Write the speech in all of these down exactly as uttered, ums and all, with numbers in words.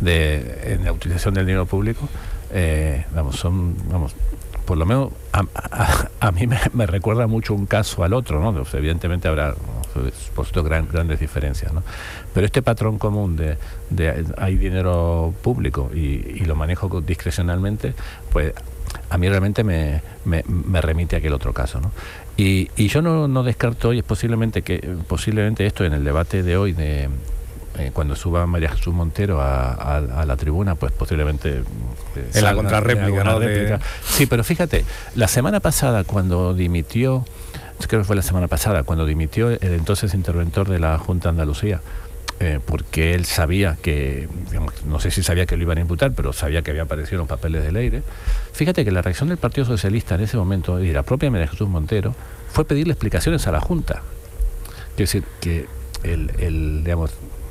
de en la utilización del dinero público, eh, vamos, son, vamos, por lo menos a, a, a mí me, me recuerda mucho un caso al otro, ¿no? O sea, evidentemente habrá, por supuesto, gran, grandes diferencias, ¿no? Pero este patrón común de, de hay dinero público y, y lo manejo discrecionalmente, pues a mí realmente me, me, me remite a aquel otro caso, ¿no? Y, y yo no, no descarto hoy, es posiblemente que posiblemente esto en el debate de hoy, de eh, cuando suba María Jesús Montero a, a, a la tribuna, pues posiblemente... Eh, en la contrarréplica, ¿no? Réplica. De... Sí, pero fíjate, la semana pasada cuando dimitió, creo que fue la semana pasada, cuando dimitió el entonces interventor de la Junta de Andalucía, Eh, porque él sabía que, digamos, no sé si sabía que lo iban a imputar, pero sabía que había aparecido en los papeles de Leire. Fíjate que la reacción del Partido Socialista en ese momento, y la propia María Jesús Montero, fue pedirle explicaciones a la Junta. Quiero decir, que el, el digamos,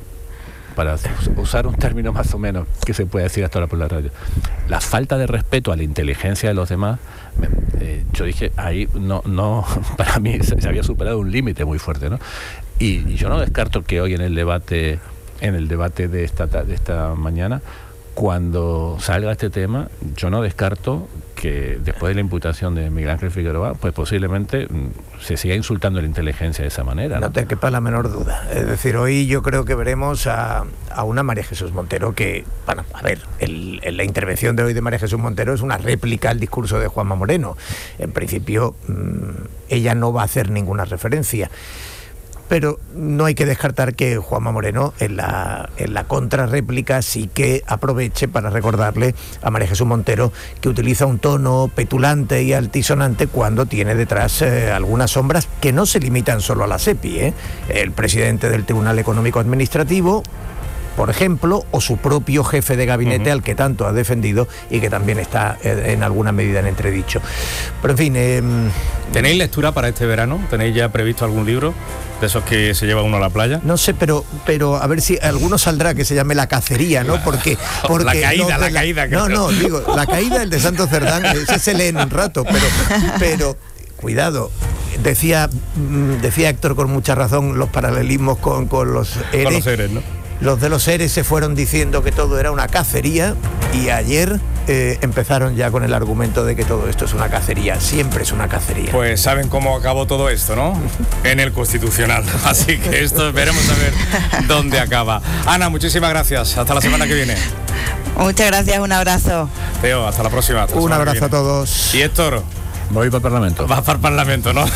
para usar un término más o menos que se puede decir hasta ahora por la radio, la falta de respeto a la inteligencia de los demás, eh, yo dije, ahí no, no, para mí se, se había superado un límite muy fuerte, ¿no? Y, y yo no descarto que hoy en el debate, en el debate de esta, de esta mañana, cuando salga este tema, yo no descarto que después de la imputación de Miguel Ángel Figueroa, pues posiblemente se siga insultando la inteligencia de esa manera, ¿no? No te quepa la menor duda. Es decir, hoy yo creo que veremos a, a una María Jesús Montero que, bueno, a ver, el, el, la intervención de hoy de María Jesús Montero es una réplica al discurso de Juanma Moreno. En principio, mmm, ella no va a hacer ninguna referencia. Pero no hay que descartar que Juanma Moreno en la, en la contrarréplica sí que aproveche para recordarle a María Jesús Montero que utiliza un tono petulante y altisonante cuando tiene detrás eh, algunas sombras que no se limitan solo a la SEPI, ¿eh? El presidente del Tribunal Económico Administrativo, por ejemplo, o su propio jefe de gabinete, uh-huh, al que tanto ha defendido y que también está eh, en alguna medida en entredicho. Pero en fin... Eh, ¿Tenéis lectura para este verano? ¿Tenéis ya previsto algún libro de esos que se lleva uno a la playa? No sé, pero pero a ver si alguno saldrá que se llame La Cacería, ¿no? Porque... porque la caída, no, la, la caída. No, no, digo, La Caída, el de Santo Cerdán, ese se lee en un rato, pero... pero cuidado, decía, decía Héctor con mucha razón los paralelismos con, con los ERE. Con los ERE, ¿no? Los de los ERE se fueron diciendo que todo era una cacería y ayer eh, empezaron ya con el argumento de que todo esto es una cacería. Siempre es una cacería. Pues saben cómo acabó todo esto, ¿no? En el Constitucional. Así que esto veremos a ver dónde acaba. Ana, muchísimas gracias. Hasta la semana que viene. Muchas gracias, un abrazo. Teo, hasta la próxima. Hasta la un abrazo a todos. Y Héctor. Voy para el Parlamento. Vas para el Parlamento, ¿no?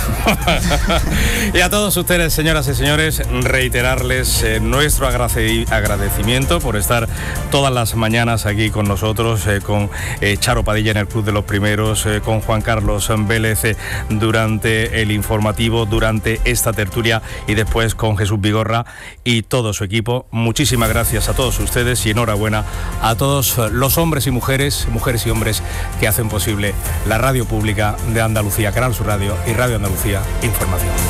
Y a todos ustedes, señoras y señores, reiterarles eh, nuestro agradec- agradecimiento por estar todas las mañanas aquí con nosotros, eh, con eh, Charo Padilla en el Club de los Primeros, eh, con Juan Carlos Vélez eh, durante el informativo, durante esta tertulia y después con Jesús Vigorra y todo su equipo. Muchísimas gracias a todos ustedes y enhorabuena a todos los hombres y mujeres, mujeres y hombres que hacen posible la radio pública de Andalucía, Canal Sur Radio y Radio Andalucía Información.